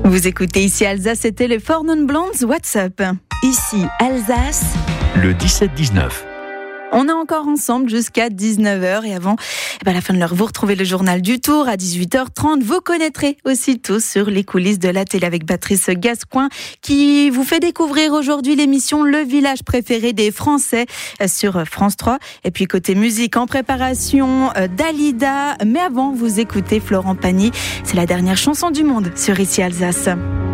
Vous écoutez ici Alsace, c'était les Four Non Blondes, What's Up. Ici Alsace, le 17-19. On est encore ensemble jusqu'à 19h et avant, à la fin de l'heure, vous retrouvez le journal du Tour à 18h30. Vous connaîtrez aussi tout sur les coulisses de la télé avec Patrice Gascoin qui vous fait découvrir aujourd'hui l'émission Le Village préféré des Français sur France 3. Et puis côté musique en préparation, Dalida. Mais avant, vous écoutez Florent Pagny. C'est la dernière chanson du monde sur Ici Alsace.